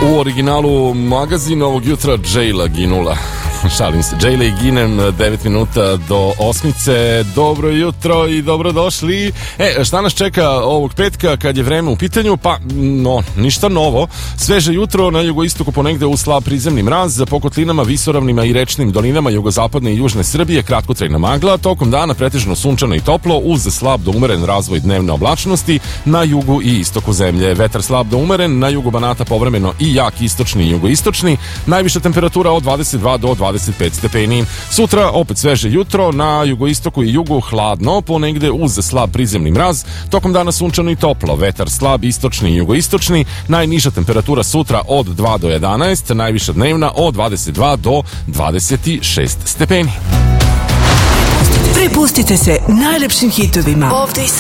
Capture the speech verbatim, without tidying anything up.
U originalu magazin ovog jutra Jayla ginula. Šalim se, Jayla i ginem devet minuta do osmice. Dobro jutro i dobrodošli. E, šta nas čeka ovog petka kad je vreme u pitanju? Pa, no, ništa novo. Sveže jutro na jugoistoku ponegde uz slab prizemni mraz, po kotlinama, visoravnima i rečnim dolinama jugozapadne i južne Srbije kratkotrajna magla, tokom dana pretežno sunčano i toplo uz slab do umeren razvoj dnevne oblačnosti na jugu i istoku zemlje. Vetar slab do umeren, na jugu Banata povremeno i jak istočni i jugoistočni, najviša temperatura od dvadeset dva do dvadeset pet stepeni. Sutra opet sveže jutro, na jugoistoku i jugu hladno, ponegde uz slab prizemni mraz, tokom dana sunčano i toplo, vetar slab istočni i jugoistočni, najniža temperatura sutra od dva do jedanaest, najviša dnevna od dvadeset dva do dvadeset šest stepeni. Prepustite se najlepšim hitovima. Ovdje